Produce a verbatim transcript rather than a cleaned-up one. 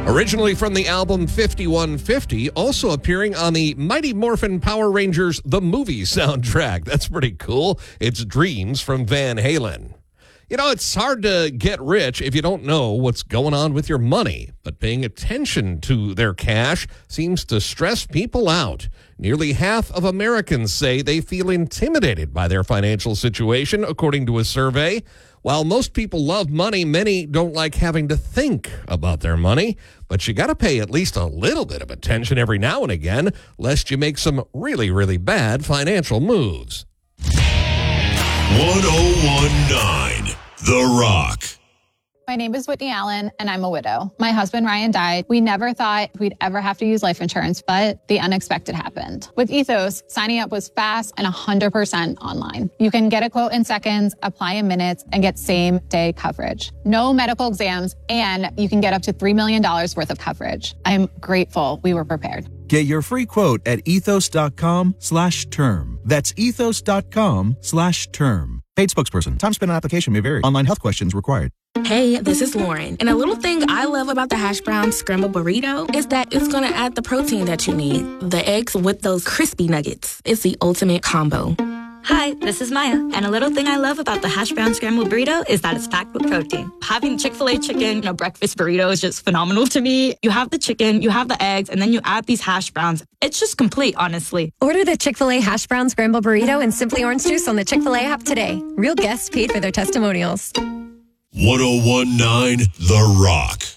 Originally from the album fifty-one fifty, also appearing on the Mighty Morphin Power Rangers The Movie soundtrack. That's pretty cool. It's Dreams from Van Halen. You know, it's hard to get rich if you don't know what's going on with your money, but paying attention to their cash seems to stress people out. Nearly half of Americans say they feel intimidated by their financial situation, according to a survey. While most people love money, many don't like having to think about their money. But you got to pay at least a little bit of attention every now and again, lest you make some really, really bad financial moves. one oh one point nine The Rock. My name is Whitney Allen, and I'm a widow. My husband, Ryan, died. We never thought we'd ever have to use life insurance, but the unexpected happened. With Ethos, signing up was fast and one hundred percent online. You can get a quote in seconds, apply in minutes, and get same-day coverage. No medical exams, and you can get up to three million dollars worth of coverage. I'm grateful we were prepared. Get your free quote at ethos.com slash term. That's ethos.com slash term. Paid spokesperson. Time spent on application may vary. Online health questions required. Hey, this is Lauren. And a little thing I love about the hash brown scramble burrito is that it's going to add the protein that you need. The eggs with those crispy nuggets. It's the ultimate combo. Hi, this is Maya, and a little thing I love about the hash brown scrambled burrito is that it's packed with protein. Having Chick-fil-A chicken in a breakfast burrito is just phenomenal to me. You have the chicken, you have the eggs, and then you add these hash browns. It's just complete, honestly. Order the Chick-fil-A hash brown scrambled burrito and Simply Orange Juice on the Chick-fil-A app today. Real guests paid for their testimonials. one oh one point nine The Rock.